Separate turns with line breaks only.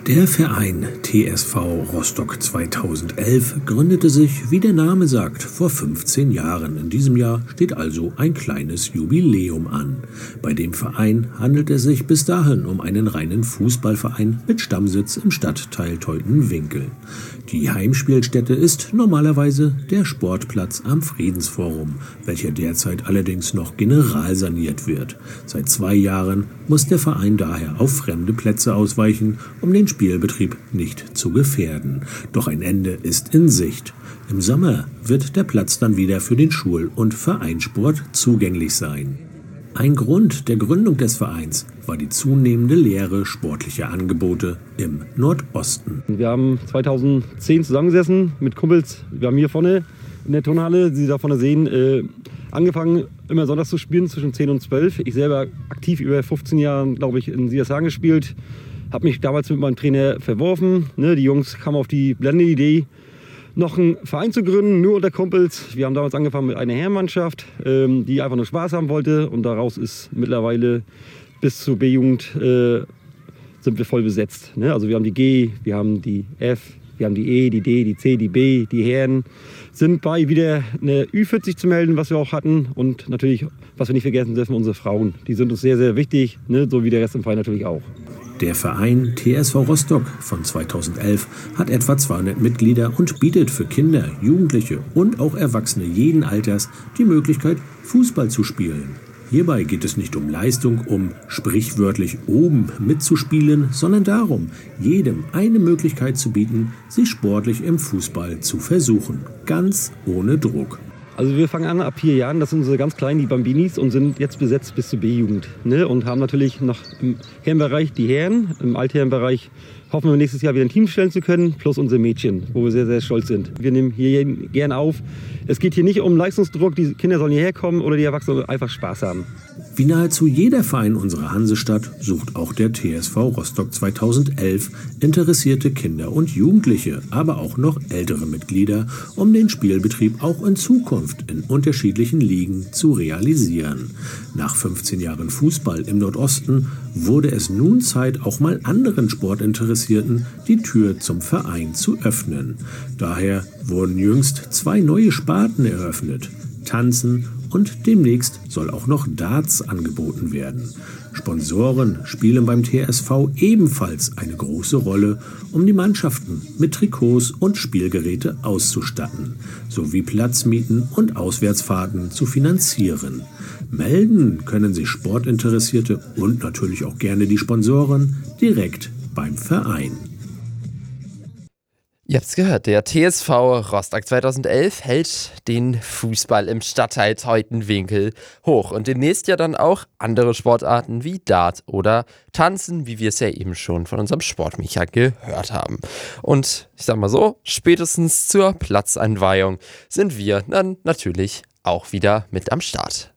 Der Verein TSV Rostock 2011 gründete sich, wie der Name sagt, vor 15 Jahren. In diesem Jahr steht also ein kleines Jubiläum an. Bei dem Verein handelt es sich bis dahin um einen reinen Fußballverein mit Stammsitz im Stadtteil Teutenwinkel. Die Heimspielstätte ist normalerweise der Sportplatz am Friedensforum, welcher derzeit allerdings noch generalsaniert wird. Seit 2 Jahren muss der Verein daher auf fremde Plätze ausweichen, um den Spielbetrieb nicht zu gefährden. Doch ein Ende ist in Sicht. Im Sommer wird der Platz dann wieder für den Schul- und Vereinssport zugänglich sein. Ein Grund der Gründung des Vereins war die zunehmende Leere sportlicher Angebote im Nordosten.
Wir haben 2010 zusammengesessen mit Kumpels. Wir haben hier vorne in der Turnhalle, Sie da vorne sehen, angefangen, immer sonntags zu spielen zwischen 10 und 12. Ich selber aktiv über 15 Jahren, glaube ich, in Siershagen gespielt. Habe mich damals mit meinem Trainer verworfen. Die Jungs kamen auf die blendende Idee, noch einen Verein zu gründen, nur unter Kumpels. Wir haben damals angefangen mit einer Herrenmannschaft, die einfach nur Spaß haben wollte. Und daraus ist mittlerweile bis zur B-Jugend sind wir voll besetzt. Also wir haben die G, wir haben die F, wir haben die E, die D, die C, die B, die Herren. Sind bei wieder eine Ü40 zu melden, was wir auch hatten. Und natürlich, was wir nicht vergessen dürfen, unsere Frauen. Die sind uns sehr, sehr wichtig, so wie der Rest im Verein natürlich auch.
Der Verein TSV Rostock von 2011 hat etwa 200 Mitglieder und bietet für Kinder, Jugendliche und auch Erwachsene jeden Alters die Möglichkeit, Fußball zu spielen. Hierbei geht es nicht um Leistung, um sprichwörtlich oben mitzuspielen, sondern darum, jedem eine Möglichkeit zu bieten, sich sportlich im Fußball zu versuchen. Ganz ohne Druck.
Also wir fangen an ab 4 Jahren, das sind unsere ganz kleinen, die Bambinis, und sind jetzt besetzt bis zur B-Jugend. Und haben natürlich noch im Herrenbereich die Herren, im Altherrenbereich hoffen wir nächstes Jahr wieder ein Team stellen zu können, plus unsere Mädchen, wo wir sehr, sehr stolz sind. Wir nehmen hier gern auf. Es geht hier nicht um Leistungsdruck, die Kinder sollen hierher kommen oder die Erwachsenen einfach Spaß haben.
Wie nahezu jeder Verein unserer Hansestadt sucht auch der TSV Rostock 2011 interessierte Kinder und Jugendliche, aber auch noch ältere Mitglieder, um den Spielbetrieb auch in Zukunft in unterschiedlichen Ligen zu realisieren. Nach 15 Jahren Fußball im Nordosten wurde es nun Zeit, auch mal anderen Sportinteressierten die Tür zum Verein zu öffnen. Daher wurden jüngst 2 neue Sparten eröffnet: Tanzen und demnächst soll auch noch Darts angeboten werden. Sponsoren spielen beim TSV ebenfalls eine große Rolle, um die Mannschaften mit Trikots und Spielgeräte auszustatten, sowie Platzmieten und Auswärtsfahrten zu finanzieren. Melden können sich Sportinteressierte und natürlich auch gerne die Sponsoren direkt beim Verein.
Ihr habt's gehört, der TSV Rostock 2011 hält den Fußball im Stadtteil Teutenwinkel hoch und demnächst ja dann auch andere Sportarten wie Dart oder Tanzen, wie wir es ja eben schon von unserem Sportmicha gehört haben. Und ich sag mal so, spätestens zur Platzeinweihung sind wir dann natürlich auch wieder mit am Start.